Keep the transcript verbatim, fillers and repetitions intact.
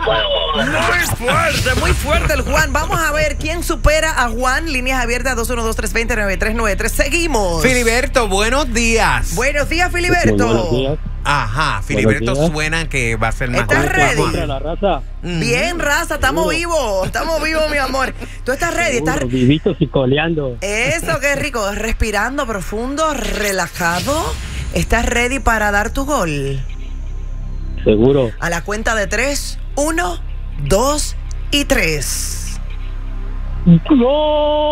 Muy fuerte, muy fuerte el Juan. Vamos a ver quién supera a Juan. Líneas abiertas dos uno dos, tres dos cero, nueve tres nueve tres. Seguimos. Filiberto, buenos días. Buenos días, Filiberto. Buenos días. Ajá, Filiberto suena que va a ser más. ¿Estás ready? Contra la raza. Bien, raza, estamos vivos. Estamos vivos, mi amor. ¿Tú estás ready? ¿Estás... Seguro, vivitos y coleando. Eso, qué rico. Respirando profundo, relajado. ¿Estás ready para dar tu gol? Seguro. A la cuenta de tres, uno, dos y tres. ¡Gol!